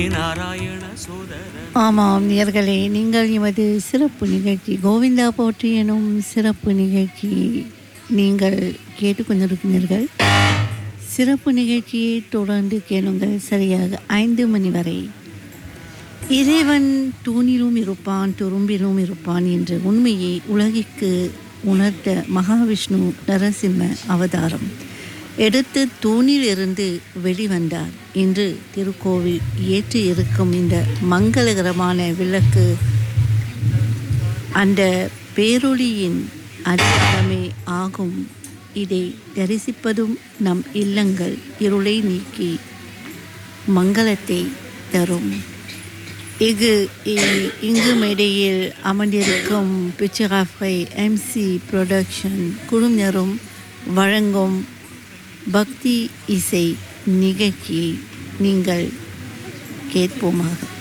நாராயண சோதர. ஆமாம் நேயர்களே, நீங்கள் எமது சிறப்பு நிகழ்ச்சி கோவிந்தா போற்றி எனும் சிறப்பு நிகழ்ச்சி நீங்கள் கேட்டுக்கொண்டிருக்கிறீர்கள். சிறப்பு நிகழ்ச்சியை தொடர்ந்து கேளுங்கள். சரியாக 5 மணி வரை இறைவன் தூணிலும் இருப்பான் துரும்பிலும் இருப்பான் என்ற உண்மையை உலகிற்கு உணர்த்த மகாவிஷ்ணு நரசிம்ம அவதாரம் எடுத்து தூணில் இருந்து வெளிவந்தார். இன்று திருக்கோவில் ஏற்றி இருக்கும் இந்த மங்களகரமான விளக்கு அந்த பேரொளியின் அடையாளமே ஆகும். இதை தரிசிப்பதும் நம் இல்லங்கள் இருளை நீக்கி மங்களத்தை தரும். இங்கு மேடையில் அமர்ந்திருக்கும் பிச்சராஃபை MC புரொடக்ஷன் குழுவினரும் வழங்கும் பக்தி இசை நிகழ்ச்சியை நீங்கள் கேட்போமாக.